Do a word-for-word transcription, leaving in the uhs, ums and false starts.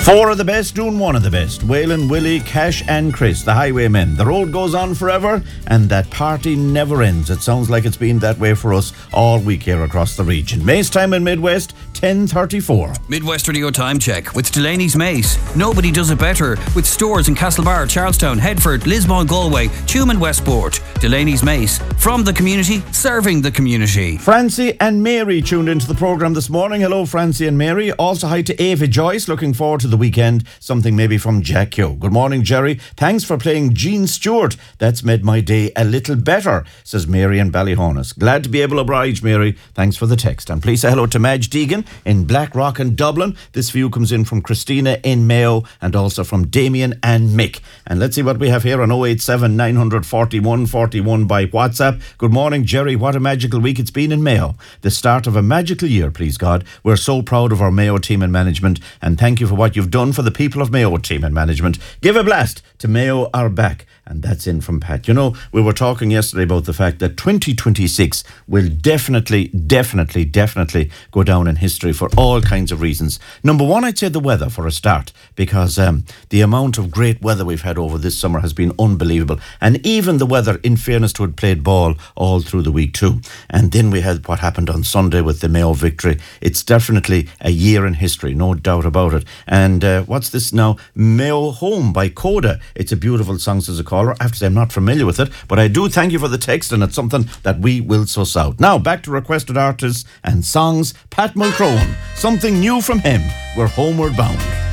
Four of the best doing one of the best. Waylon, Willie, Cash and Chris, the Highwaymen. The road goes on forever and that party never ends. It sounds like it's been that way for us all week here across the region. Mace time in Midwest, ten thirty-four. Midwest Radio Time Check with Delaney's Mace. Nobody does it better with stores in Castlebar, Charlestown, Headford, Lismore, Galway, Tuam and Westport. Delaney's Mace. From the community, serving the community. Francie and Mary tuned into the programme this morning. Hello, Francie and Mary. Also hi to Ava Joyce. Looking forward to the weekend. Something maybe from Jack Yo. Good morning, Jerry. Thanks for playing Gene Stewart. That's made my day a little better, says Mary in Ballyhonus. Glad to be able to oblige, Mary. Thanks for the text. And please say hello to Madge Deegan in Blackrock and Dublin. This view comes in from Christina in Mayo and also from Damien and Mick. And let's see what we have here on oh eight seven, nine four one, four one by WhatsApp. Good morning, Jerry. What a magical week it's been in Mayo. The start of a magical year, please God. We're so proud of our Mayo team and management, and thank you for what you've done for the people of Mayo team and management. Give a blast to Mayo are back. And that's in from Pat. You know, we were talking yesterday about the fact that twenty twenty-six will definitely, definitely, definitely go down in history for all kinds of reasons. Number one, I'd say the weather for a start, because um, the amount of great weather we've had over this summer has been unbelievable. And even the weather, in fairness to it, played ball all through the week too. And then we had what happened on Sunday with the Mayo victory. It's definitely a year in history, no doubt about it. And uh, what's this now? Mayo Home by Coda. It's a beautiful song, says a caller. I have to say I'm not familiar with it, but I do thank you for the text, and it's something that we will suss out. Now, back to requested artists and songs. Pat Mulcrone, something new from him. We're homeward bound.